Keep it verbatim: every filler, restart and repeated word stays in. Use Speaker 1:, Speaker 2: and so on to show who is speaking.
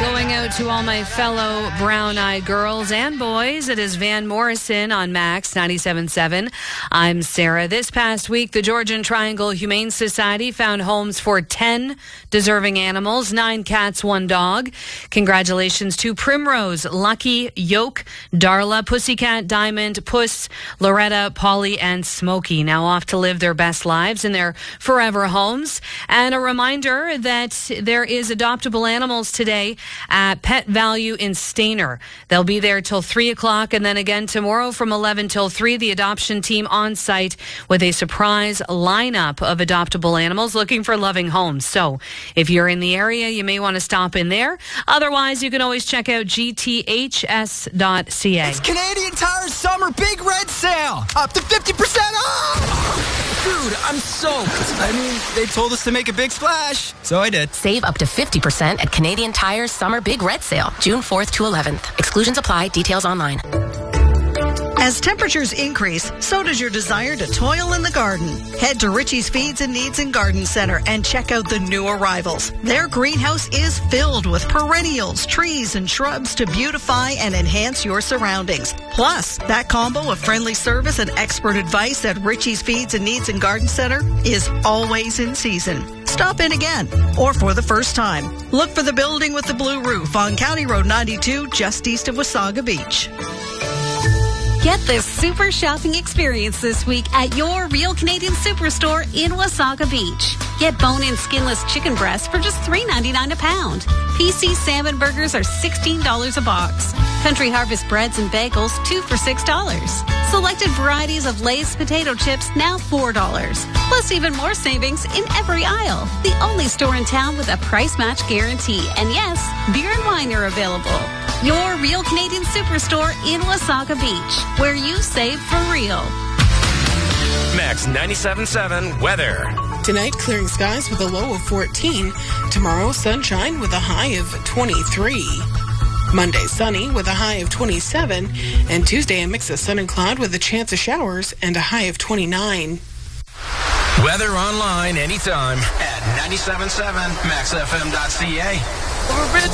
Speaker 1: Going out to all my fellow brown-eyed girls and boys. It is Van Morrison on Max ninety-seven point seven. I'm Sarah. This past week, the Georgian Triangle Humane Society found homes for ten deserving animals, nine cats, one dog. Congratulations to Primrose, Lucky, Yoke, Darla, Pussycat, Diamond, Puss, Loretta, Polly, and Smokey. Now off to live their best lives in their forever homes. And a reminder that there is adoptable animals today at Pet Value in Stayner. They'll be there till three o'clock, and then again tomorrow from eleven till three, the adoption team on site with a surprise lineup of adoptable animals looking for loving homes. So if you're in the area, you may want to stop in there. Otherwise, you can always check out G T H S dot C A.
Speaker 2: It's Canadian Tire's summer big red sale. Up to fifty percent off. Dude, I'm soaked. I mean, they told us to make a big splash, so I did.
Speaker 3: Save up to fifty percent at Canadian Tire's Summer Big Red Sale, June fourth to eleventh. Exclusions apply. Details online.
Speaker 4: As temperatures increase, so does your desire to toil in the garden. Head to Richie's Feeds and Needs and Garden Center and check out the new arrivals. Their greenhouse is filled with perennials, trees, and shrubs to beautify and enhance your surroundings. Plus, that combo of friendly service and expert advice at Richie's Feeds and Needs and Garden Center is always in season. Stop in again, or for the first time. Look for the building with the blue roof on County Road ninety-two, just east of Wasaga Beach.
Speaker 5: Get the super shopping experience this week at your Real Canadian Superstore in Wasaga Beach. Get bone-in skinless chicken breasts for just three ninety-nine a pound. P C salmon burgers are sixteen dollars a box. Country Harvest breads and bagels, two for six dollars. Selected varieties of Lay's potato chips, now four dollars. Plus even more savings in every aisle. The only store in town with a price match guarantee. And yes, beer and wine are available. Your Real Canadian Superstore in Wasaga Beach, where you save for real.
Speaker 6: Max ninety-seven point seven weather.
Speaker 7: Tonight, clearing skies with a low of fourteen. Tomorrow, sunshine with a high of twenty-three. Monday, sunny with a high of twenty-seven. And Tuesday, a mix of sun and cloud with a chance of showers and a high of twenty-nine.
Speaker 6: Weather online anytime at ninety-seven point seven max f m dot c a.